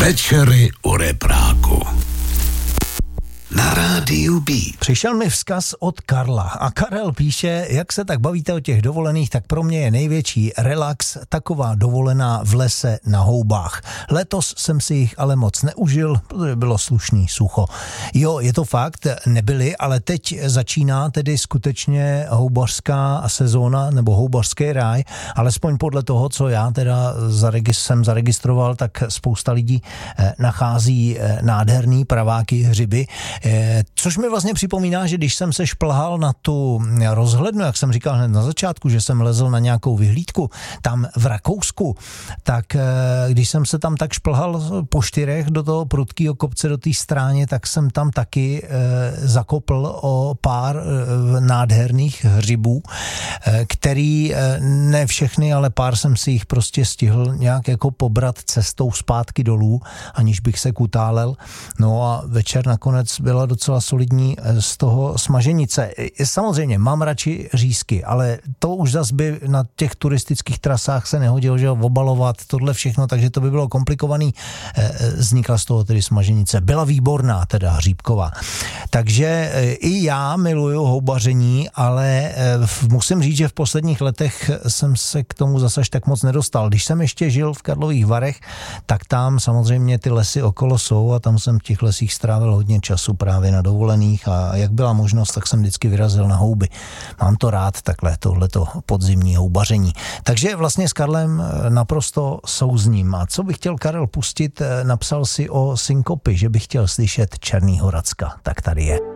Večery u repráku. Na rádiu Beat. Přišel mi vzkaz od Karla a Karel píše, jak se tak bavíte o těch dovolených, tak pro mě je největší relax taková dovolená v lese na houbách. Letos jsem si jich ale moc neužil, protože bylo slušný sucho. Jo, je to fakt, nebyly, ale teď začíná tedy skutečně houbařská sezóna nebo houbařský ráj, alespoň podle toho, co já teda jsem zaregistroval, tak spousta lidí nachází nádherný praváky hřiby. Což mi vlastně připomíná, že když jsem se šplhal na tu rozhlednu, jak jsem říkal hned na začátku, že jsem lezl na nějakou vyhlídku tam v Rakousku, tak když jsem se tam tak šplhal po 4 do toho prudkého kopce do té stráně, tak jsem tam taky zakopl o pár nádherných hřibů, který ne všechny, ale pár jsem si jich prostě stihl nějak jako pobrat cestou zpátky dolů, aniž bych se kutálel. No a večer nakonec byla docela solidní z toho smaženice. Samozřejmě mám radši řízky, ale to už zas by na těch turistických trasách se nehodilo, že obalovat tohle všechno, takže to by bylo komplikovaný. Vznikla z toho tedy smaženice. Byla výborná, teda hříbková. Takže i já miluju houbaření, ale musím říct, že v posledních letech jsem se k tomu zase tak moc nedostal. Když jsem ještě žil v Karlových Varech, tak tam samozřejmě ty lesy okolo jsou a tam jsem v těch lesích strávil hodně času právě na dovolených a jak byla možnost, tak jsem vždycky vyrazil na houby. Mám to rád, takhle tohleto podzimní houbaření. Takže vlastně s Karlem naprosto souzním. A co by chtěl Karel pustit, napsal si o synkopy, že by chtěl slyšet Černýho Racka. Tak tady je.